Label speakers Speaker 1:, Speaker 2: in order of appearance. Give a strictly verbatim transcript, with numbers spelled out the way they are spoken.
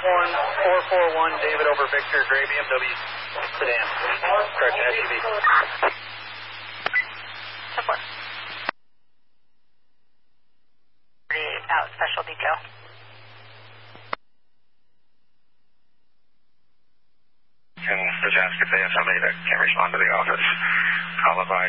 Speaker 1: one four four one, David over Victor, gray B M W sedan. Correction, S U V.
Speaker 2: Support. Out, special detail.
Speaker 3: Can just ask if they have somebody that can respond to the office. I'll advise